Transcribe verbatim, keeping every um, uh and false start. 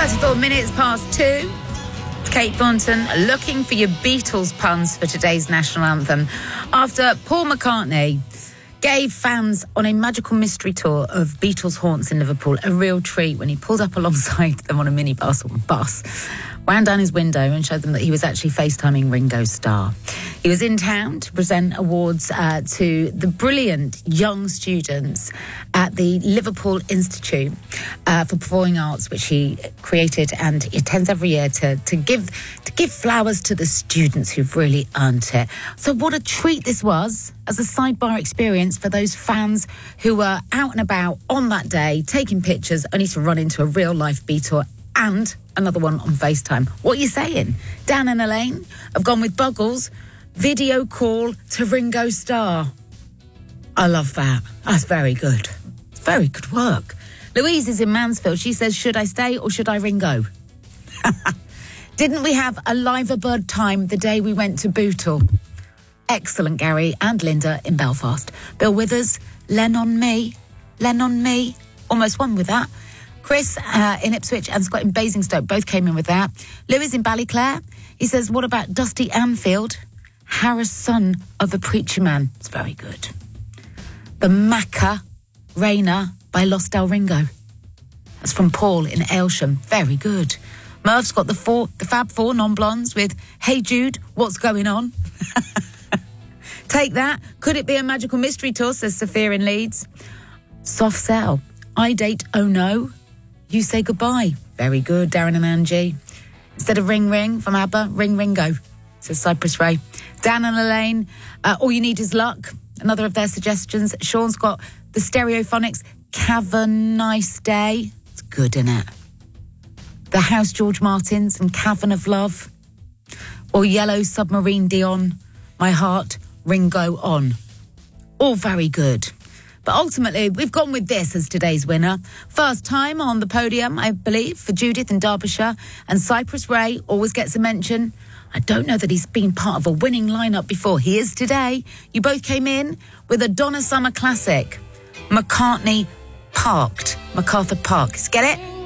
thirty-four minutes past two. It's Kate Thornton looking for your Beatles puns for today's national anthem. After Paul McCartney gave fans on a magical mystery tour of Beatles haunts in Liverpool a real treat when he pulled up alongside them on a minibus or bus, wound down his window and showed them that he was actually FaceTiming Ringo Starr. He was in town to present awards uh, to the brilliant young students at the Liverpool Institute uh, for Performing Arts, which he created, and he attends every year to, to give to give flowers to the students who've really earned it. So what a treat this was as a sidebar experience for those fans who were out and about on that day, taking pictures, only to run into a real-life Beatle and another one on FaceTime. What are you saying? Dan and Elaine have gone with Buggles. Video call to Ringo Starr. I love that. That's very good. It's very good work. Louise is in Mansfield. She says, should I stay or should I Ringo? Didn't we have a liver bird time the day we went to Bootle? Excellent, Gary and Linda in Belfast. Bill Withers, Len on me. Len on me. Almost won with that. Chris uh, in Ipswich and Scott in Basingstoke both came in with that. Lewis in Ballyclare. He says, what about Dusty Anfield? Harris, son of a preacher man. It's very good. The Macca Raina by Lost El Ringo. That's from Paul in Aylsham. Very good. Merv's got the four, the Fab Four non-blondes with Hey Jude, what's going on? Take that. Could it be a magical mystery tour, says Sophia in Leeds. Soft sell. I date, oh no. You say goodbye. Very good, Darren and Angie. Instead of ring ring from ABBA, ring Ringo, says Cypress Ray. Dan and Elaine, uh, all you need is luck. Another of their suggestions. Sean's got the Stereophonics, Cavern Nice Day. It's good, isn't it? The House George Martins and Cavern of Love. Or Yellow Submarine Dion, My Heart, Ringo On. All very good. But ultimately, we've gone with this as today's winner. First time on the podium, I believe, for Judith in Derbyshire. And Cypress Ray always gets a mention. I don't know that he's been part of a winning lineup before. He is today. You both came in with a Donna Summer classic, McCartney Parked. MacArthur Park. Get it?